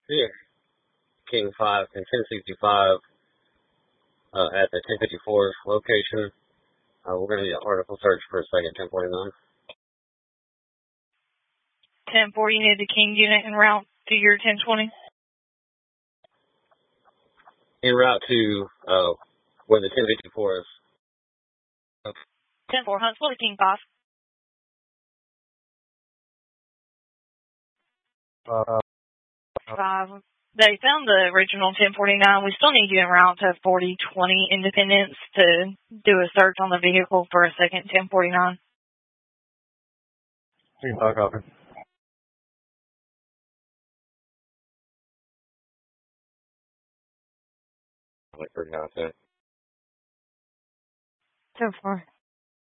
Yeah, King 5 and 1065 at the 1054 location. We're going to need an article search for a second 1049. 1040, you need the King unit en route to your 1020? En route to where the 1054 is. Okay. 10-4, Huntsville to King 5. Five. They found the original 1049. We still need you en route to 4020 Independence to do a search on the vehicle for a second 1049. King 5 copy. Like 39 cents. 10-4.